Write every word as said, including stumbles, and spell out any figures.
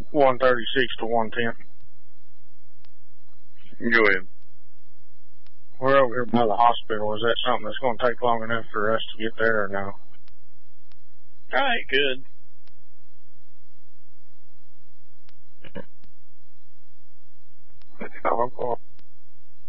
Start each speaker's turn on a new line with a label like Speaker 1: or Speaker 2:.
Speaker 1: one thirty-six to one ten.
Speaker 2: Go ahead.
Speaker 1: We're over here by the hospital. Is that something that's going to take long enough for us to get there or no?
Speaker 2: All right, good.
Speaker 1: Oh,